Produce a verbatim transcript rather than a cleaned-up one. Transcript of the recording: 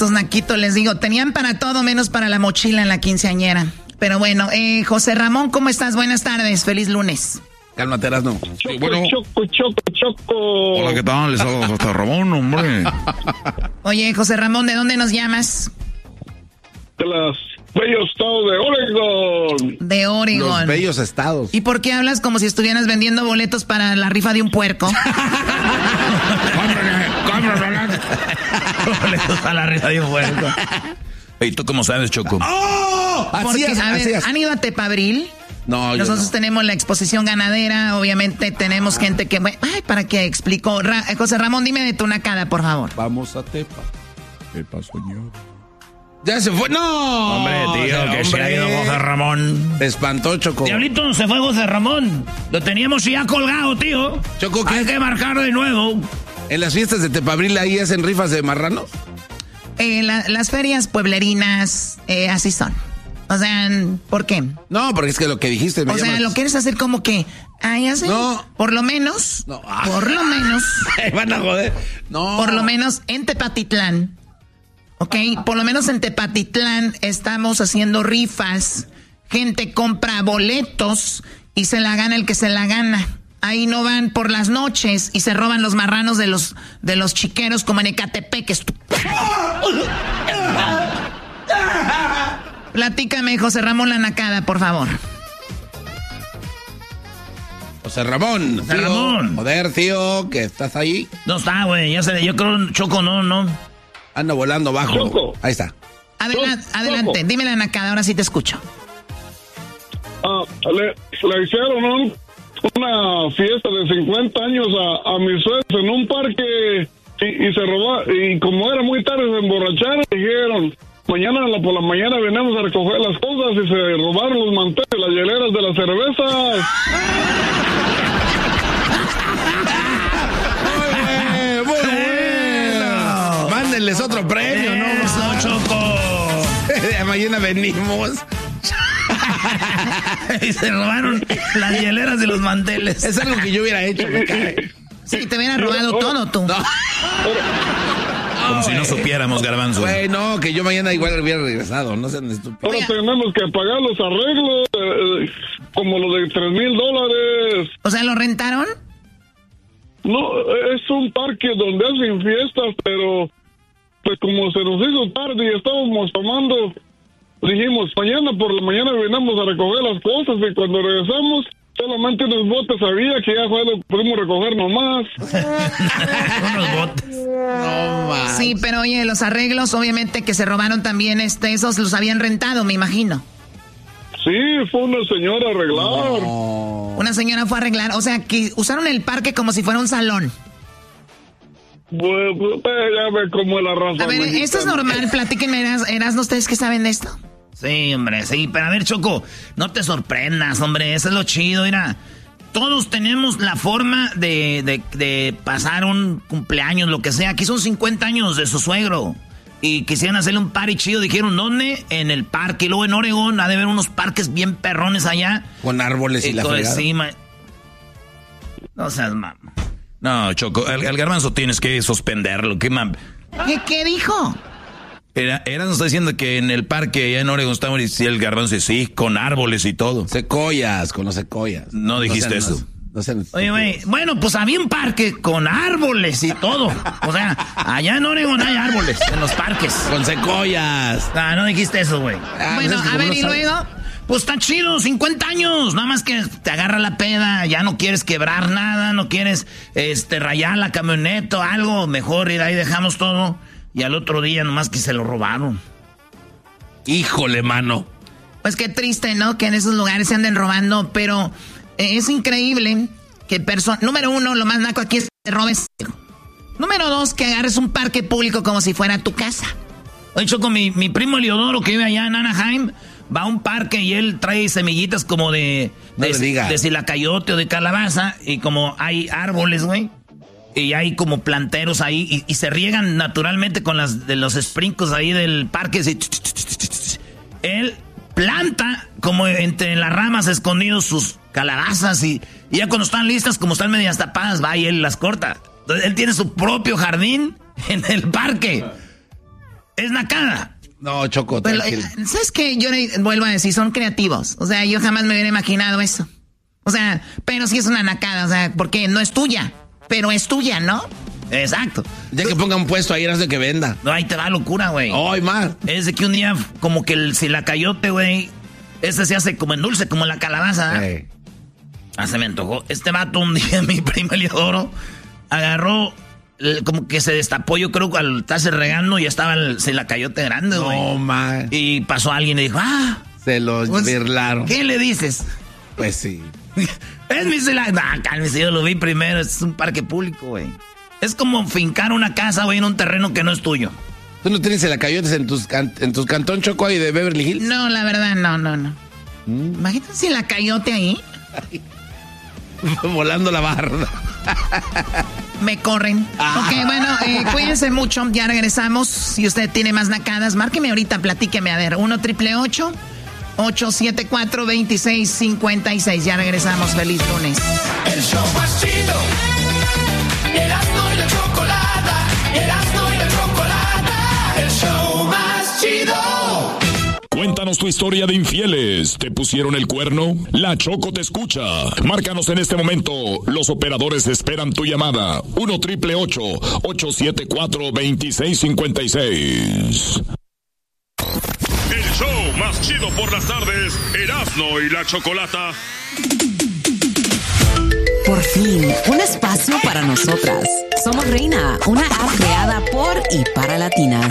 estos naquitos, les digo, tenían para todo menos para la mochila en la quinceañera. Pero bueno, eh, José Ramón, ¿cómo estás? Buenas tardes, feliz lunes. Cálmate, Erasno. Choco, bueno. choco, choco, choco. Hola, ¿qué tal? Les hablo José Ramón, hombre. Oye, José Ramón, ¿de dónde nos llamas? De los bellos estados de Oregon. De Oregon. Los bellos estados. ¿Y por qué hablas como si estuvieras vendiendo boletos para la rifa de un puerco? ¡Cómprale, cómprale! Boletos para la rifa de un puerco. ¿Y tú cómo sabes, Choco? ¡Oh! Así Porque, es, a ver, es. ¿Han ido a Tepabril? No, Nosotros no. tenemos la exposición ganadera, obviamente tenemos gente que... Ay, ¿para qué explico? Ra, José Ramón, dime de tu nacada, por favor. Vamos a Tepa. Tepa, señor. Ya se fue. ¡No! Hombre, tío, que hombre. Se ha ido José Ramón. Te espantó, Choco. Diablito, se fue José Ramón. Lo teníamos ya colgado, tío. Choco, ¿qué? Hay que marcar de nuevo. ¿En las fiestas de Tepabril ahí hacen rifas de marranos? Eh, la, las ferias pueblerinas, eh, así son. O sea, ¿por qué? No, porque es que lo que dijiste me O sea, llamas... ¿lo quieres hacer como que? Ay, así. No. Por lo menos. No. Por lo menos. Van a joder. No. Por lo menos en Tepatitlán. Ok, por lo menos en Tepatitlán estamos haciendo rifas. Gente compra boletos y se la gana el que se la gana. Ahí no van por las noches y se roban los marranos de los de los chiqueros como en Ecatepec. Estu- Platícame, José Ramón La Nacada, por favor. José Ramón. José tío, Ramón. Joder, tío, que estás ahí. No está, güey. Ya se, yo creo, Choco, no, no. Anda volando bajo. Choco. Ahí está. Adela- Choco. adelante, dime La Nacada, ahora sí te escucho. Ah, le, le hicieron un, una fiesta de cincuenta años a, a mis suegros en un parque y, y se robó. Y como era muy tarde, se emborracharon y dijeron... Mañana por la mañana venimos a recoger las cosas y se robaron los manteles, las hieleras de las cervezas. Muy bueno, muy bueno. Mándenles otro premio, ¿no? Eso, Choco. Mañana venimos. Y se robaron las hieleras de los manteles. Es algo que yo hubiera hecho, me cae. Sí, te hubieran robado todo tú. No. Como si no supiéramos, Garbanzo. Güey, no, que yo mañana igual hubiera regresado, no sean estúpidos. Ahora tenemos que pagar los arreglos, eh, como los de tres mil dólares. O sea, ¿lo rentaron? No, es un parque donde hacen fiestas, pero pues como se nos hizo tarde y estábamos tomando, dijimos, mañana por la mañana venimos a recoger las cosas y cuando regresamos... Solamente unos botes había que ya fue lo que pudimos recoger nomás. Unos botes. No, man. Sí, pero oye, los arreglos obviamente que se robaron también, este, esos los habían rentado, me imagino. Sí, fue una señora a arreglar. No. Una señora fue a arreglar, o sea, que usaron el parque como si fuera un salón. Pues, pues, ya ve cómo es la raza. A ver, mexicana. esto es normal, platíquenme, Eras, Erasno, ¿ustedes qué saben de esto? Sí, hombre, sí. Pero a ver, Choco, no te sorprendas, hombre. Eso es lo chido, mira. Todos tenemos la forma de, de, de pasar un cumpleaños, lo que sea. Aquí son cincuenta años de su suegro. Y quisieran hacerle un party chido. Dijeron, ¿dónde? En el parque. Y luego en Oregón ha de haber unos parques bien perrones allá. Con árboles y, y la fregada. Encima. No seas mam. No, Choco, el, el Garbanzo tienes que suspenderlo. ¿Qué mam? ¿Qué, qué dijo? Era, era nos está diciendo que en el parque allá en Oregon estamos y el Garbanzo sí, con árboles y todo. Secoyas, con los secoyas. No dijiste no sean, eso. No, no sean, Oye, güey, bueno, pues había un parque con árboles y todo. O sea, allá en Oregon hay árboles, en los parques. Con secoyas. Ah, no dijiste eso, güey. Ah, bueno, pues es que a ver, no ¿y sabes. luego? Pues está chido, cincuenta años. Nada más que te agarra la peda, ya no quieres quebrar nada, no quieres este rayar la camioneta o algo. Mejor ir ahí, dejamos todo. Y al otro día nomás que se lo robaron. Híjole, mano. Pues qué triste, ¿no? Que en esos lugares se anden robando, pero eh, es increíble que persona... Número uno, lo más naco aquí es que te robes. Número dos, que agarres un parque público como si fuera tu casa. Oye, Choco, mi, mi primo Eliodoro que vive allá en Anaheim va a un parque y él trae semillitas como de... No de, le diga. de silacayote o de calabaza y como hay árboles, güey. Y hay como planteros ahí y, y se riegan naturalmente con las de los sprinkles ahí del parque. Así. Él planta como entre las ramas escondidos sus calabazas y, y ya cuando están listas, como están medias tapadas, va y él las corta. Entonces él tiene su propio jardín en el parque. Es nacada. No, Choco, Pero, tranquilo. ¿sabes qué? Yo le vuelvo a decir, son creativos. O sea, yo jamás me hubiera imaginado eso. O sea, pero sí es una nacada, o sea, porque no es tuya, pero es tuya, ¿no? Exacto. Ya que ponga un puesto ahí, de que venda. No, ahí te va locura, güey. Ay, más. Es de que un día, como que el silacayote, güey, ese se hace como en dulce, como la calabaza. Hey. Ah, se me antojó. Este vato un día, mi primo Eliodoro, agarró, el- como que se destapó, yo creo, al estarse regando y estaba el silacayote grande, güey. No, man. Y pasó alguien y dijo, ah, Se los pues, birlaron. ¿qué le dices? Pues sí. Es mi silacayote. No, cálmese, yo lo vi primero, es un parque público, güey. Es como fincar una casa, güey, en un terreno que no es tuyo. ¿Tú no tienes selacayotes en tus, can- en tus cantón, Choco, ahí de Beverly Hills? No, la verdad, no, no, no. Mm. Imagínate si la cayote ahí, Volando la barda. me corren. Ah. Ok, bueno, eh, cuídense mucho, ya regresamos. Si usted tiene más nacadas, márqueme ahorita, platíqueme. A ver, uno triple ocho, ocho siete cuatro, dos seis cinco seis. Ya regresamos, feliz lunes. El show más chido. Erasmo y la chocolata. Erasmo y la chocolata. El show más chido. Cuéntanos tu historia de infieles. ¿Te pusieron el cuerno? La Choco te escucha. Márcanos en este momento. Los operadores esperan tu llamada. uno triple ocho, ocho siete cuatro, dos seis cinco seis. El show más chido por las tardes, Erasmo y la Chocolata. Por fin, un espacio para nosotras. Somos Reina, una app creada por y para latinas.